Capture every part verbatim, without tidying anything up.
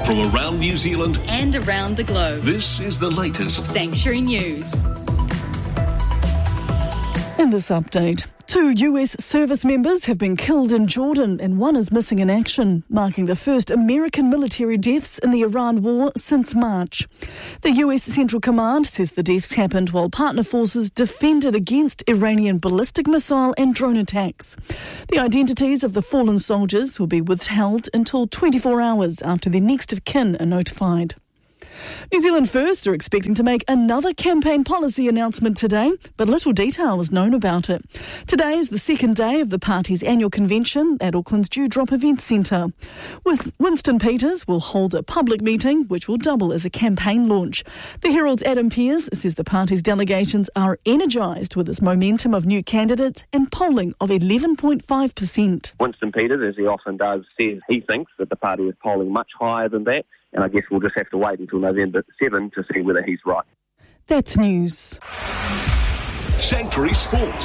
From around New Zealand and around the globe, this is the latest Sanctuary News. In this update, two U S service members have been killed in Jordan and one is missing in action, marking the first American military deaths in the Iran war since March. The U S Central Command says the deaths happened while partner forces defended against Iranian ballistic missile and drone attacks. The identities of the fallen soldiers will be withheld until twenty-four hours after their next of kin are notified. New Zealand First are expecting to make another campaign policy announcement today, but little detail is known about it. Today is the second day of the party's annual convention at Auckland's Dewdrop Event Centre. With Winston Peters will hold a public meeting which will double as a campaign launch. The Herald's Adam Pearce says the party's delegations are energised with its momentum of new candidates and polling of eleven point five percent. Winston Peters, as he often does, says he thinks that the party is polling much higher than that. And I guess we'll just have to wait until November seventh to see whether he's right. That's news. Sanctuary Sport.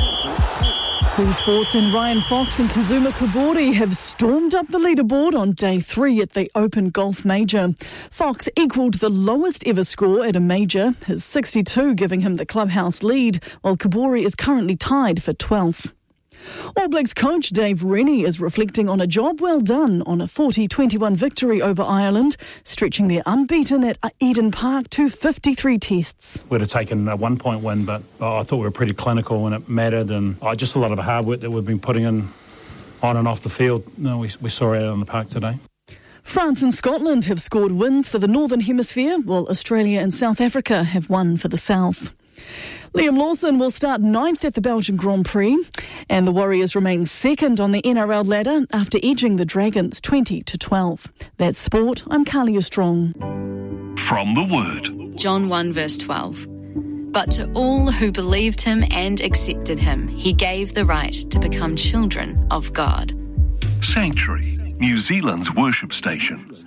Who Sports and Ryan Fox and Kazuma Kobori have stormed up the leaderboard on day three at the Open Golf Major. Fox equalled the lowest ever score at a major, his sixty-two giving him the clubhouse lead, while Kobori is currently tied for twelfth. All Blacks coach Dave Rennie is reflecting on a job well done on a forty twenty-one victory over Ireland, stretching their unbeaten at Eden Park to fifty-three tests. We'd have taken a one-point win, but oh, I thought we were pretty clinical when it mattered, and oh, just a lot of the hard work that we've been putting in on and off the field, no, we, we saw it out on the park today. France and Scotland have scored wins for the Northern Hemisphere, while Australia and South Africa have won for the South. Liam Lawson will start ninth at the Belgian Grand Prix, and the Warriors remain second on the N R L ladder after edging the Dragons twenty to twelve. That's sport. I'm Carlia Strong. From the Word. John one verse twelve. But to all who believed him and accepted him, he gave the right to become children of God. Sanctuary, New Zealand's worship station.